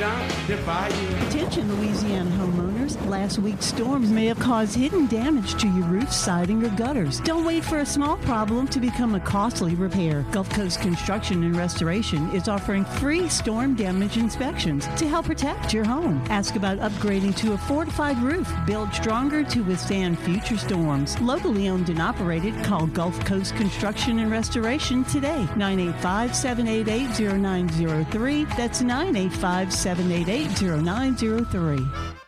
down, defy you. Attention, Louisiana homeowners. Last week's storms may have caused hidden damage to your roof, siding, or gutters. Don't wait for a small problem to become a costly repair. Gulf Coast Construction and Restoration is offering free storm damage inspections to help protect your home. Ask about upgrading to a fortified roof, built stronger to withstand future storms. Locally owned and operated, call Gulf Coast Construction and Restoration today. 985-788-0903. That's 985-788-0903.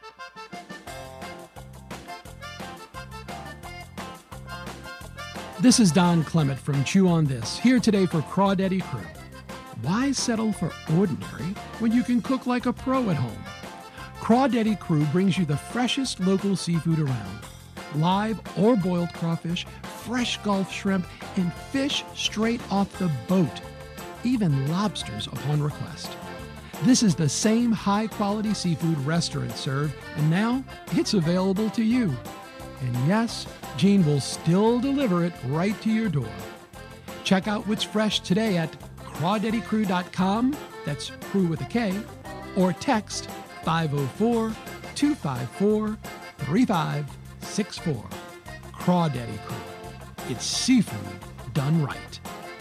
This is Don Clement from Chew on This, here today for Crawdaddy Crew. Why settle for ordinary when you can cook like a pro at home? Crawdaddy Crew brings you the freshest local seafood around. Live or boiled crawfish, fresh Gulf shrimp, and fish straight off the boat. Even lobsters upon request. This is the same high-quality seafood restaurants serve, and now it's available to you. And yes, Gene will still deliver it right to your door. Check out what's fresh today at crawdaddycrew.com, that's crew with a K, or text 504-254-3564. Crawdaddy Crew. It's seafood done right.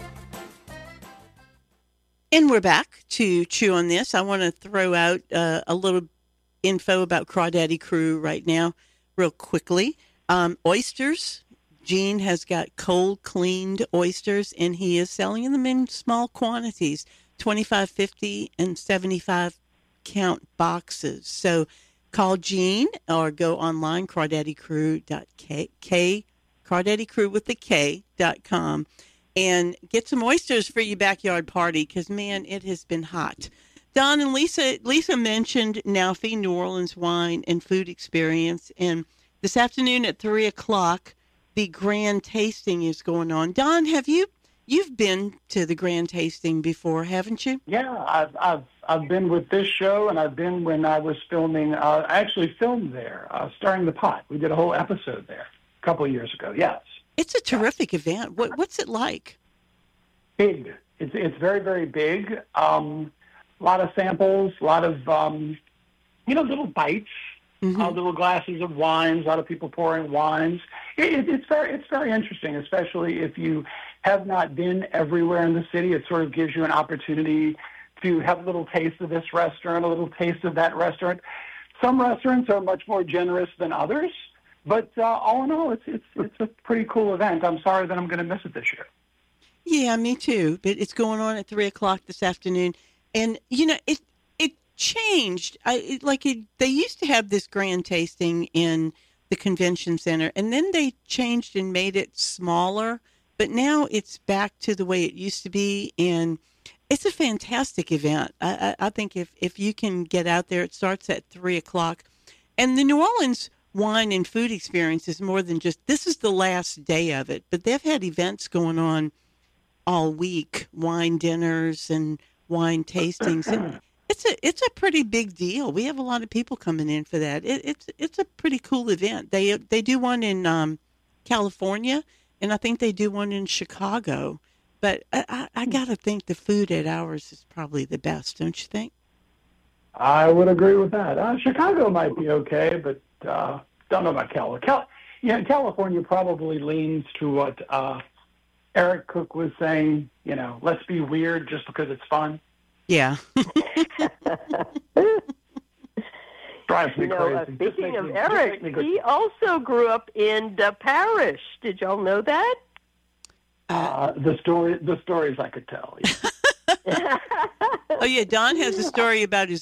And we're back to Chew on This. I want to throw out a little info about Crawdaddy Crew right now, real quickly. Oysters. Gene has got cold, cleaned oysters, and he is selling them in small quantities, 25, 50, and 75 count boxes. So call Gene or go online, crawdaddycrew.com, and get some oysters for your backyard party because, man, it has been hot. Don and Lisa mentioned Nalfi, New Orleans wine and food experience, and this afternoon at 3 o'clock, the grand tasting is going on. Don, you've been to the grand tasting before, haven't you? Yeah, I've been with this show, and I've been when I was filming. I actually filmed there, Stirring the Pot. We did a whole episode there a couple of years ago. Yes, it's a terrific event. What's it like? Big. It's very, very big. A lot of samples, a lot of little bites. Mm-hmm. Little glasses of wines, a lot of people pouring wines. It's very interesting, especially if you have not been everywhere in the city. It sort of gives you an opportunity to have a little taste of this restaurant, a little taste of that restaurant. Some restaurants are much more generous than others, but all in all, it's a pretty cool event. I'm sorry that I'm going to miss it this year. Yeah, me too. But it's going on at 3 o'clock this afternoon, and it changed. They used to have this grand tasting in the convention center, and then they changed and made it smaller, but now it's back to the way it used to be, and it's a fantastic event. I think if you can get out there, it starts at 3 o'clock, and the New Orleans wine and food experience is more than just, this is the last day of it, but they've had events going on all week, wine dinners and wine tastings, and it's a pretty big deal. We have a lot of people coming in for that. It's a pretty cool event. They do one in California, and I think they do one in Chicago. But I got to think the food at ours is probably the best, don't you think? I would agree with that. Chicago might be okay, but don't know about California. California probably leans to what Eric Cook was saying. Let's be weird just because it's fun. Yeah. Drives me crazy. Speaking of Eric, he also grew up in the parish. Did y'all know that? The stories I could tell. Yeah. Oh yeah, Don has a story about his